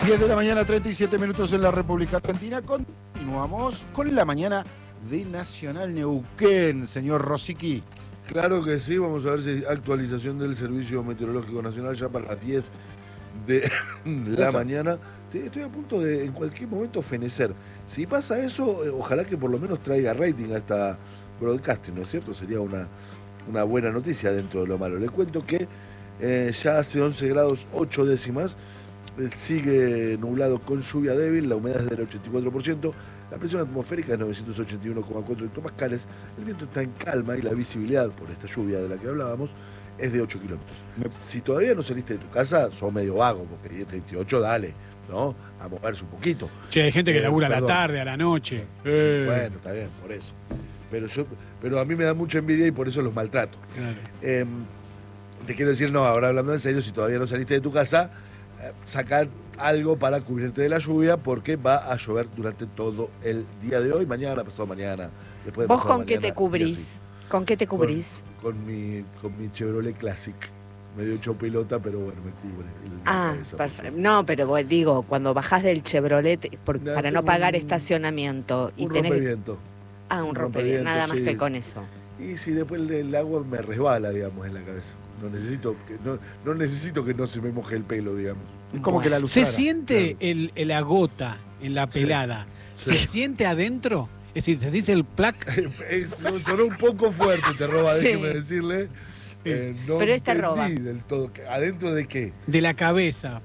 10 de la mañana, 37 minutos en la República Argentina. Continuamos con la mañana de Nacional Neuquén, señor Rosicky. Claro que sí, vamos a ver si hay actualización del Servicio Meteorológico Nacional ya para las 10 de la mañana. Estoy a punto de en cualquier momento fenecer. Si pasa eso, ojalá que por lo menos traiga rating a esta broadcasting, ¿no es cierto? Sería una buena noticia dentro de lo malo. Le cuento que ya hace 11 grados 8 décimas. Sigue nublado con lluvia débil, la humedad es del 84%, la presión atmosférica es 981,4 hectopascales, el viento está en calma y la visibilidad por esta lluvia de la que hablábamos es de 8 kilómetros. Si todavía no saliste de tu casa, sos medio vago, porque 10:38, dale, ¿no? A moverse un poquito. Che, hay gente que labura a la tarde, a la noche. Sí, bueno, está bien, por eso. Pero a mí me da mucha envidia y por eso los maltrato. Claro. Te quiero decir, no, ahora hablando en serio, si todavía no saliste de tu casa, sacar algo para cubrirte de la lluvia porque va a llover durante todo el día de hoy, mañana, pasado mañana, después de ¿Vos pasado con qué te cubrís? ¿Con qué te cubrís? Con mi Chevrolet Classic. Medio hecho pelota, pero bueno, me cubre. Perfecto. No, pero digo, cuando bajás del Chevrolet para no pagar estacionamiento. Un rompimiento. Un rompimiento, nada más que con eso. Y si después el agua me resbala, digamos, en la cabeza. No necesito que no se me moje el pelo, digamos. Es como que la lustrara. ¿Se siente la gota en la pelada? Sí. ¿Se siente adentro? Es decir, ¿se dice el plac? Sonó un poco fuerte, te roba, déjeme decirle. No pero te roba. Del todo. ¿Adentro de qué? De la cabeza.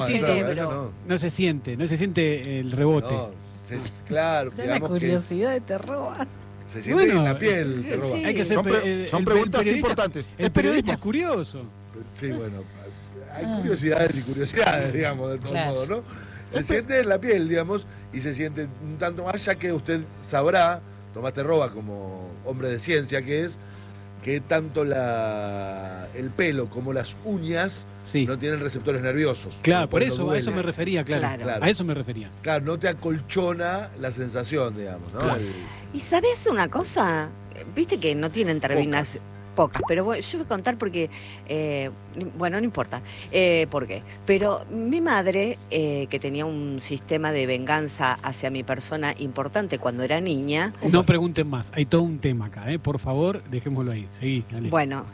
No se siente el rebote. No, claro. La curiosidad te roba. Se siente en la piel, te roba. Sí. Hay que ser son preguntas importantes. El periodista es curioso. Sí, bueno, hay curiosidades y curiosidades, digamos, de todos modos, ¿no? Se siente en la piel, digamos, y se siente un tanto más, ya que usted sabrá, Tomás Terroba, como hombre de ciencia que es, que tanto el pelo como las uñas no tienen receptores nerviosos. Claro, por eso, a eso me refería, claro. A eso me refería. Claro, no te acolchona la sensación, digamos, ¿no? Claro. ¿Y sabes una cosa? Viste que no tienen terminación. Pocas, pero bueno, yo voy a contar porque, no importa por qué. Pero mi madre, que tenía un sistema de venganza hacia mi persona importante cuando era niña... No pregunten más, hay todo un tema acá, por favor, dejémoslo ahí, seguí, dale. Bueno,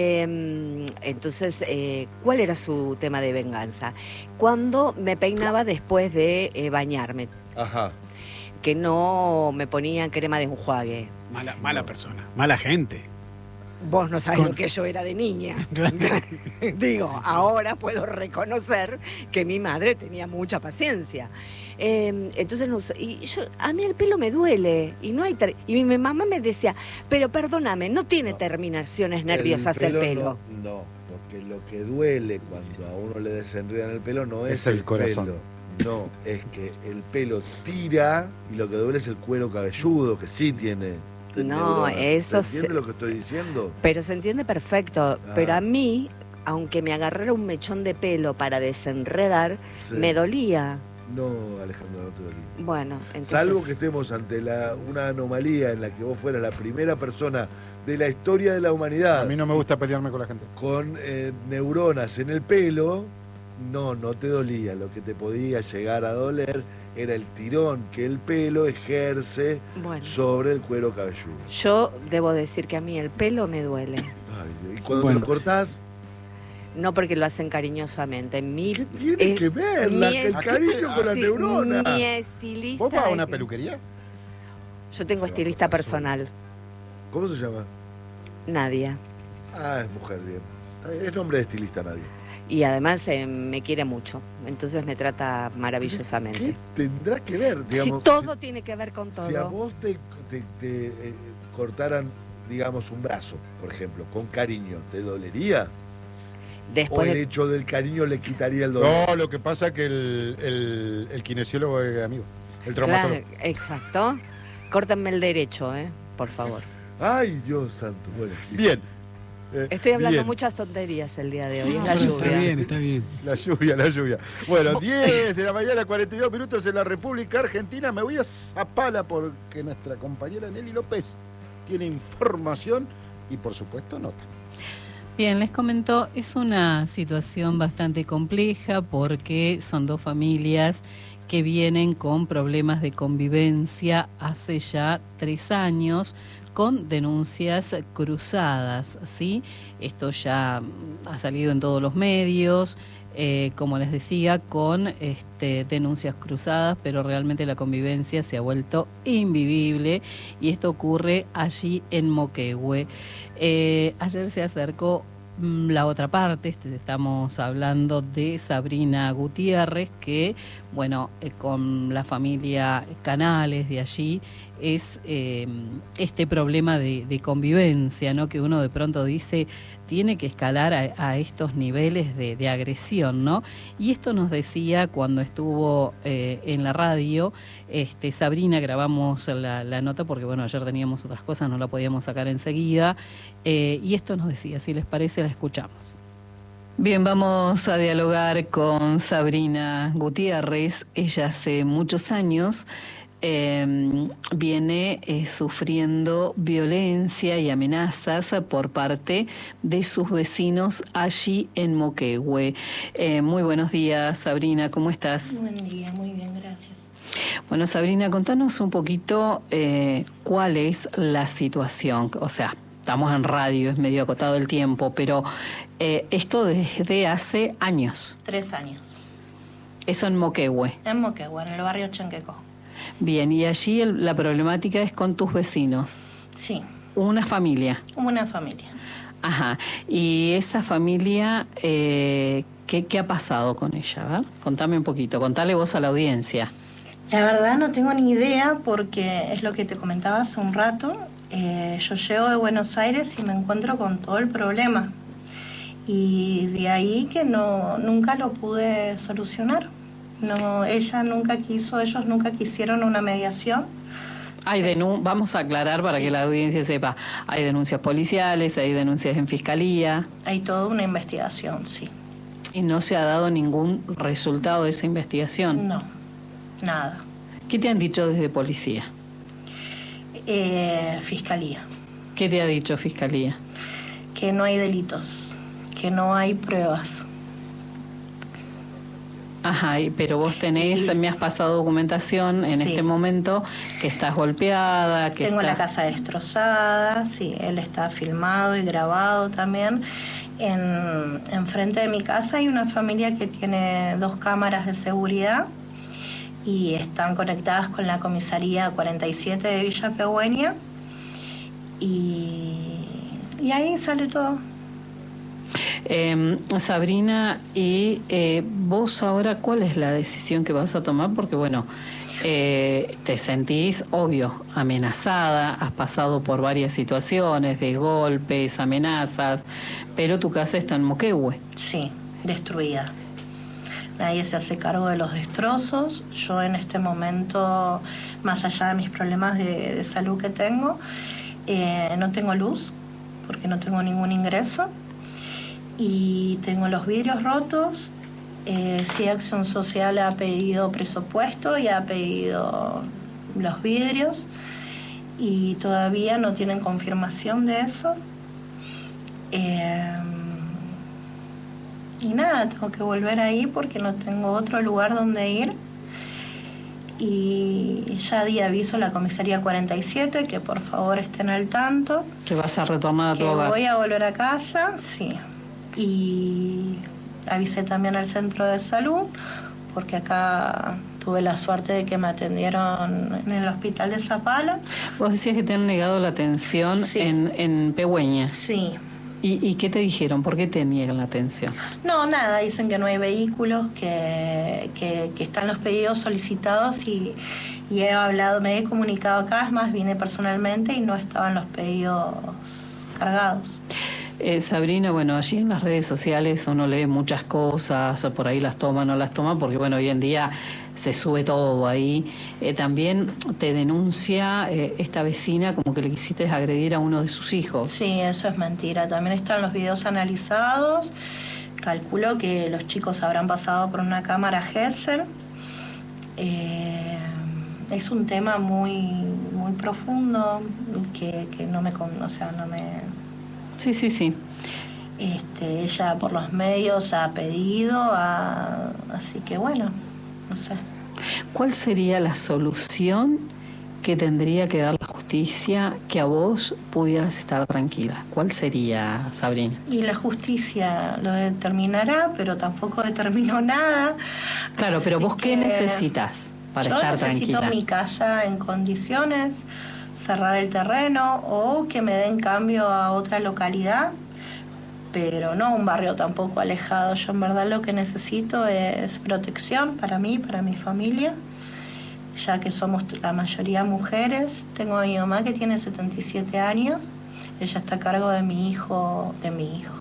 entonces, ¿cuál era su tema de venganza? Cuando me peinaba después de bañarme. Ajá. Que no me ponía crema de enjuague. Mala persona, mala gente. Vos no sabés lo que yo era de niña. Digo, ahora puedo reconocer que mi madre tenía mucha paciencia. Entonces, a mí el pelo me duele. Y y mi mamá me decía, pero perdóname, no tiene terminaciones nerviosas el pelo. No, porque lo que duele cuando a uno le desenredan el pelo no es el corazón. Pelo. No, es que el pelo tira y lo que duele es el cuero cabelludo, que sí tiene... No, eso ¿Se entiende lo que estoy diciendo? Pero se entiende perfecto. Pero a mí, aunque me agarrara un mechón de pelo para desenredar, me dolía. No, Alejandra, no te dolía. Bueno, entonces... Salvo que estemos ante una anomalía en la que vos fueras la primera persona de la historia de la humanidad. A mí no me gusta pelearme con la gente. Con neuronas en el pelo, no te dolía. Lo que te podía llegar a doler era el tirón que el pelo ejerce sobre el cuero cabelludo. Yo debo decir que a mí el pelo me duele. Ay, ¿y cuando te lo cortás? No, porque lo hacen cariñosamente. ¿Qué tiene que ver el cariño con la neurona? Mi estilista... ¿Vos vas a una peluquería? Yo tengo estilista personal. ¿Cómo se llama? Nadia. Es mujer, bien. Es nombre de estilista, Nadia. Y además me quiere mucho, entonces me trata maravillosamente. ¿Qué tendrá que ver? Digamos, si todo tiene que ver con todo. Si a vos te cortaran, digamos, un brazo, por ejemplo, con cariño, ¿te dolería? ¿O el hecho del cariño le quitaría el dolor? No, lo que pasa es que el kinesiólogo es amigo, el traumatólogo. Claro, exacto. Córtenme el derecho, por favor. Ay, Dios santo. Bueno, bien. Estoy hablando muchas tonterías el día de hoy, es la lluvia. Está bien. La lluvia. Bueno, 10 de la mañana, 42 minutos en la República Argentina. Me voy a Zapala porque nuestra compañera Nelly López tiene información y, por supuesto, nota. Bien, les comento, es una situación bastante compleja porque son dos familias que vienen con problemas de convivencia hace ya 3 años, con denuncias cruzadas, ¿sí? Esto ya ha salido en todos los medios, como les decía, con denuncias cruzadas, pero realmente la convivencia se ha vuelto invivible y esto ocurre allí en Moquehue. Ayer se acercó la otra parte, estamos hablando de Sabrina Gutiérrez, que, bueno, con la familia Canales de allí es este problema de convivencia, ¿no? Que uno de pronto dice tiene que escalar a estos niveles de agresión, ¿no? Y esto nos decía cuando estuvo en la radio, Sabrina, grabamos la nota porque, bueno, ayer teníamos otras cosas, no la podíamos sacar enseguida, y esto nos decía, si les parece, la escuchamos. Bien, vamos a dialogar con Sabrina Gutiérrez. Ella hace muchos años viene sufriendo violencia y amenazas por parte de sus vecinos allí en Moquehue. Muy buenos días, Sabrina, ¿cómo estás? Buen día, muy bien, gracias. Bueno, Sabrina, contanos un poquito cuál es la situación. O sea, estamos en radio, es medio acotado el tiempo, pero esto desde hace años. 3 años. Eso en Moquehue. En Moquehue, en el barrio Chanquecó. Bien, y allí la problemática es con tus vecinos. Sí. Una familia. Una familia. Ajá. Y esa familia, ¿qué ha pasado con ella? ¿Verdad? Contame un poquito, contale vos a la audiencia. La verdad no tengo ni idea porque es lo que te comentaba hace un rato. Yo llego de Buenos Aires y me encuentro con todo el problema. Y de ahí que nunca lo pude solucionar. No, ellos nunca quisieron una mediación. Vamos a aclarar para que la audiencia sepa, hay denuncias policiales, hay denuncias en fiscalía. Hay toda una investigación, sí. ¿Y no se ha dado ningún resultado de esa investigación? No, nada. ¿Qué te han dicho desde policía? Fiscalía. ¿Qué te ha dicho fiscalía? Que no hay delitos, que no hay pruebas. Ajá, pero vos me has pasado documentación en este momento que estás golpeada, que tengo la casa destrozada, sí, él está filmado y grabado también. En frente de mi casa hay una familia que tiene 2 cámaras de seguridad y están conectadas con la comisaría 47 de Villa Pegüeña y ahí sale todo. Sabrina, y vos ahora, ¿cuál es la decisión que vas a tomar? Porque, bueno, te sentís, obvio, amenazada, has pasado por varias situaciones de golpes, amenazas, pero tu casa está en Moquehue. Sí, destruida. Nadie se hace cargo de los destrozos. Yo en este momento, más allá de mis problemas de salud que tengo, no tengo luz, porque no tengo ningún ingreso. Y tengo los vidrios rotos. Sí, Acción Social ha pedido presupuesto y ha pedido los vidrios y todavía no tienen confirmación de eso. Y nada, tengo que volver ahí porque no tengo otro lugar donde ir. Y ya di aviso a la comisaría 47 que por favor estén al tanto. Que vas a retornar a tu hogar. Que voy a volver a casa, sí. Y avisé también al centro de salud porque acá tuve la suerte de que me atendieron en el hospital de Zapala. Vos decías que te han negado la atención, sí, en Pegüeña. Sí. ¿Y qué te dijeron? ¿Por qué te niegan la atención? No, nada, dicen que no hay vehículos, que están los pedidos solicitados y me he comunicado acá, es más, vine personalmente y no estaban los pedidos cargados. Sabrina, bueno, allí en las redes sociales uno lee muchas cosas, por ahí las toma, no las toma, porque bueno, hoy en día se sube todo ahí. También te denuncia esta vecina como que le quisiste agredir a uno de sus hijos. Sí, eso es mentira. También están los videos analizados. Calculo que los chicos habrán pasado por una cámara Gesell. Es un tema muy, muy profundo que no me... Sí. Ella por los medios ha pedido, así que bueno, no sé. ¿Cuál sería la solución que tendría que dar la justicia que a vos pudieras estar tranquila? ¿Cuál sería, Sabrina? Y la justicia lo determinará, pero tampoco determinó nada. Claro, pero vos ¿qué necesitas para estar tranquila? Yo necesito mi casa en condiciones, cerrar el terreno o que me den cambio a otra localidad, pero no un barrio tampoco alejado. Yo en verdad lo que necesito es protección para mí, para mi familia, ya que somos la mayoría mujeres. Tengo a mi mamá que tiene 77 años, ella está a cargo de mi hijo, de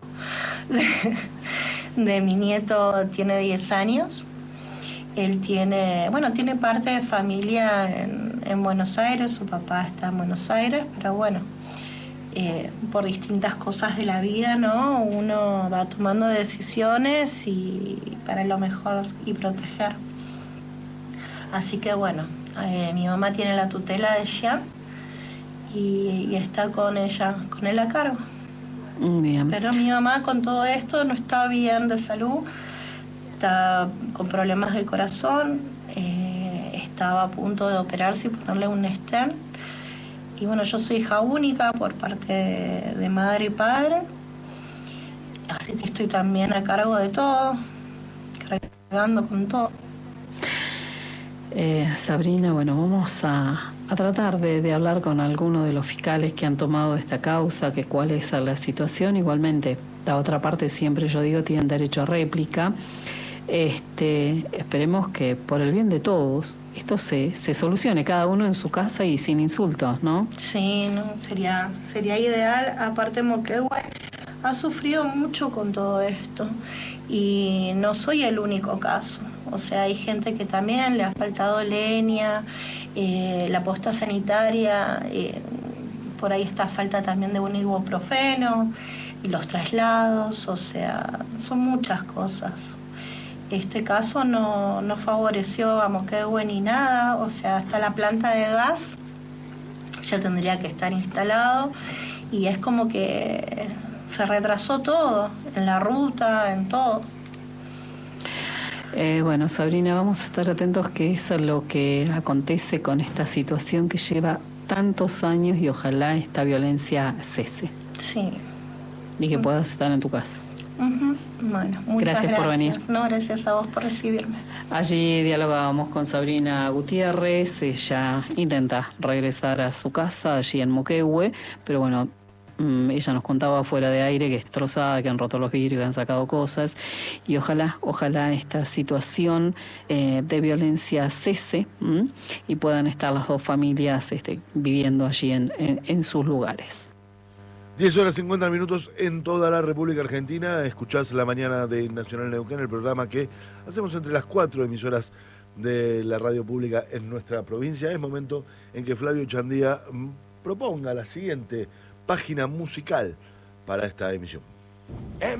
mi nieto tiene 10 años. Él tiene parte de familia en Buenos Aires, su papá está en Buenos Aires, pero bueno, por distintas cosas de la vida, ¿no? Uno va tomando decisiones y para lo mejor y proteger. Así que bueno, mi mamá tiene la tutela de Jean y está con él a cargo. Bien. Pero mi mamá con todo esto no está bien de salud, está con problemas del corazón, estaba a punto de operarse y ponerle un stent. Y bueno, yo soy hija única por parte de madre y padre, así que estoy también a cargo de todo, cargando con todo. Sabrina, bueno, vamos a tratar de hablar con alguno de los fiscales que han tomado esta causa, que cuál es la situación. Igualmente, la otra parte siempre, yo digo, tienen derecho a réplica. Esperemos que por el bien de todos esto se solucione, cada uno en su casa y sin insultos, ¿no? Sí, no, sería ideal. Aparte, Moquegüe ha sufrido mucho con todo esto y no soy el único caso. O sea, hay gente que también le ha faltado leña, la posta sanitaria, por ahí está falta también de un ibuprofeno y los traslados, o sea, son muchas cosas. Este caso no favoreció a Moquegüe ni nada, o sea, hasta la planta de gas ya tendría que estar instalado y es como que se retrasó todo, en la ruta, en todo. Bueno, Sabrina, vamos a estar atentos que es lo que acontece con esta situación que lleva tantos años y ojalá esta violencia cese. Sí. Y que puedas estar en tu casa. Bueno, muchas gracias por venir. No, gracias a vos por recibirme. Allí dialogábamos con Sabrina Gutiérrez. Ella intenta regresar a su casa allí en Moquegüe, pero bueno, ella nos contaba fuera de aire que es destrozada, que han roto los vidrios, que han sacado cosas y ojalá esta situación de violencia cese y puedan estar las dos familias viviendo allí en sus lugares. 10:50 en toda la República Argentina. Escuchás La Mañana de Nacional Neuquén, el programa que hacemos entre las 4 emisoras de la radio pública en nuestra provincia. Es momento en que Flavio Chandía proponga la siguiente página musical para esta emisión.